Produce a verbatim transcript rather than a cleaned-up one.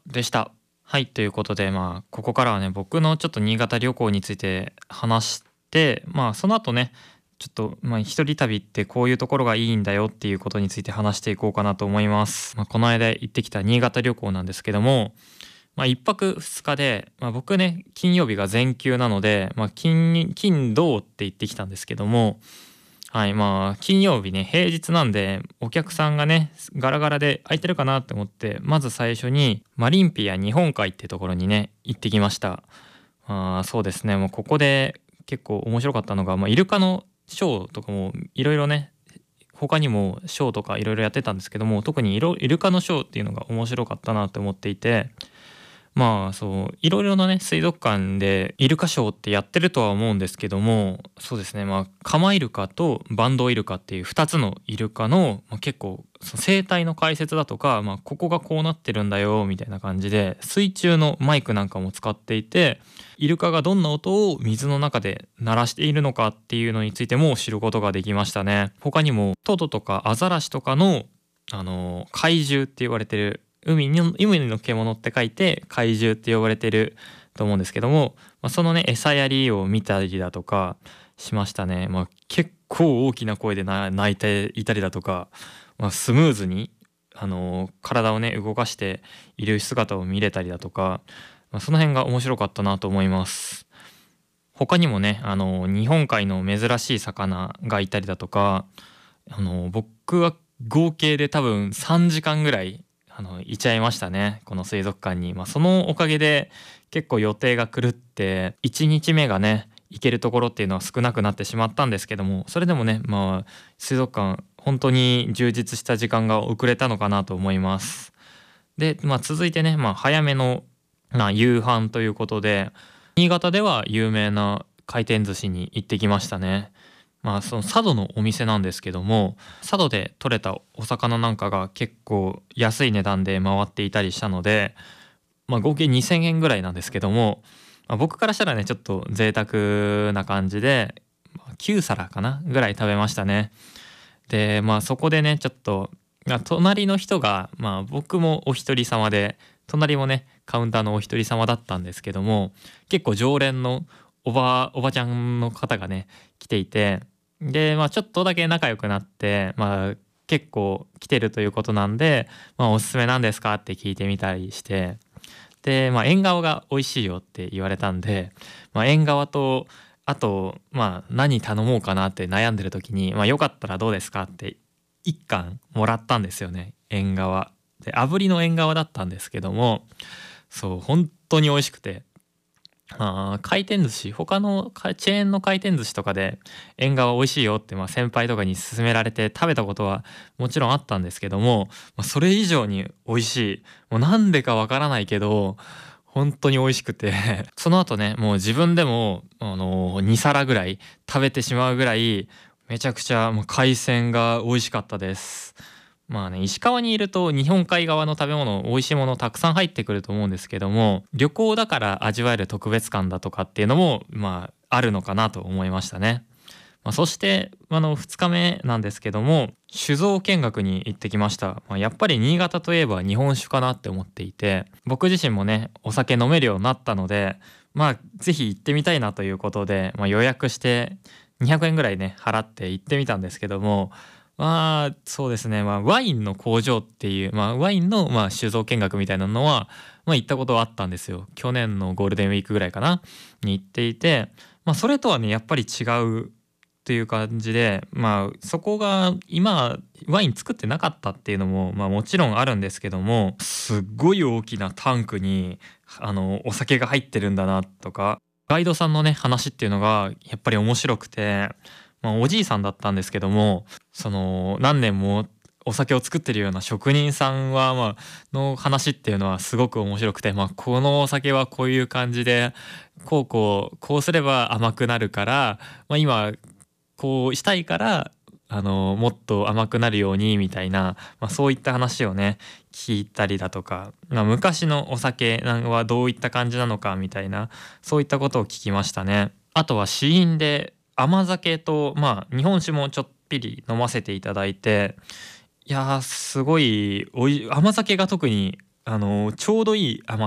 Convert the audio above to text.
でした。はい、ということで、まあ、ここからはね、僕のちょっと新潟旅行について話して、まあ、その後ね、ちょっと、まあ、一人旅ってこういうところがいいんだよっていうことについて話していこうかなと思います。まあ、この間行ってきた新潟旅行なんですけども、まあ、いっぱくふつかで、まあ、僕ね、金曜日が全休なので、まあ、金、金、土って行ってきたんですけども、はい、まあ、金曜日ね、平日なんで、お客さんがね、ガラガラで空いてるかなって思って、まず最初に、マリンピア日本海ってところにね、行ってきました。あーそうですね、もうここで結構面白かったのが、まあ、イルカのショーとかもいろいろね、他にもショーとかいろいろやってたんですけども、特にイロイルカのショーっていうのが面白かったなって思っていて、まあそういろいろなね水族館でイルカショーってやってるとは思うんですけども、そうですね、まあカマイルカとバンドウイルカっていうふたつのイルカの、まあ、結構その生態の解説だとか、まあ、ここがこうなってるんだよみたいな感じで水中のマイクなんかも使っていて、イルカがどんな音を水の中で鳴らしているのかっていうのについても知ることができましたね。他にもトドとかアザラシとかのあの怪獣って言われてる、海の海の獣って書いて怪獣って呼ばれてると思うんですけども、まあ、そのね餌やりを見たりだとかしましたね。まあ、結構大きな声でな泣いていたりだとか、まあ、スムーズにあの体をね動かしている姿を見れたりだとか、まあ、その辺が面白かったなと思います。他にもね、あの日本海の珍しい魚がいたりだとか、あの僕は合計で多分さんじかんぐらいあのいちゃいましたね、この水族館に。まあ、そのおかげで結構予定が狂っていちにちめがね行けるところっていうのは少なくなってしまったんですけども、それでもね、まあ水族館本当に充実した時間が遅れたのかなと思います。で、まあ、続いてね、まあ、早めの、まあ、夕飯ということで、新潟では有名な回転寿司に行ってきましたね。まあその佐渡のお店なんですけども、佐渡で採れたお魚なんかが結構安い値段で回っていたりしたので、まあ合計にせんえんぐらいなんですけども、まあ、僕からしたらねちょっと贅沢な感じで、まあきゅう皿かなぐらい食べましたね。で、まあそこでねちょっと、まあ隣の人が、まあ僕もお一人様で、隣もねカウンターのお一人様だったんですけども、結構常連のおばおばちゃんの方がね来ていて、でまあちょっとだけ仲良くなって、まあ結構来てるということなんで、まあ、おすすめなんですかって聞いてみたりして、でまあ縁側が美味しいよって言われたんで、まあ、縁側とあとまあ何頼もうかなって悩んでる時に、まあ、よかったらどうですかっていっかんもらったんですよね、縁側で。炙りの縁側だったんですけども、そう本当に美味しくて、あー回転寿司他のかチェーンの回転寿司とかで縁側美味しいよって、まあ、先輩とかに勧められて食べたことはもちろんあったんですけども、まあ、それ以上に美味しい、もうなんでかわからないけど本当に美味しくてその後ねもう自分でもあのに皿ぐらい食べてしまうぐらいめちゃくちゃもう海鮮が美味しかったです。まあね、石川にいると日本海側の食べ物美味しいものたくさん入ってくると思うんですけども、旅行だから味わえる特別感だとかっていうのもまああるのかなと思いましたね。まあ、そしてあのふつかめなんですけども、酒造見学に行ってきました。まあ、やっぱり新潟といえば日本酒かなって思っていて、僕自身もねお酒飲めるようになったので、まあぜひ行ってみたいなということで、まあ、予約してにひゃくえんぐらいね払って行ってみたんですけども、まあそうですね、まあ、ワインの工場っていう、まあ、ワインのまあ酒造見学みたいなのは、まあ、行ったことはあったんですよ。去年のゴールデンウィークぐらいかなに行っていて、まあ、それとはねやっぱり違うという感じで、まあそこが今ワイン作ってなかったっていうのもまあもちろんあるんですけども、すっごい大きなタンクにあのお酒が入ってるんだなとか、ガイドさんのね話っていうのがやっぱり面白くて、まあ、おじいさんだったんですけども、その何年もお酒を作ってるような職人さんはまあの話っていうのはすごく面白くて、まあ、このお酒はこういう感じでこうこうこうすれば甘くなるから、まあ、今こうしたいからあのもっと甘くなるようにみたいな、まあ、そういった話をね聞いたりだとか、まあ、昔のお酒はどういった感じなのかみたいな、そういったことを聞きましたね。あとは試飲で甘酒とまあ日本酒もちょっぴり飲ませていただいて、いやーすごいおい甘酒が特にあのちょうどいい甘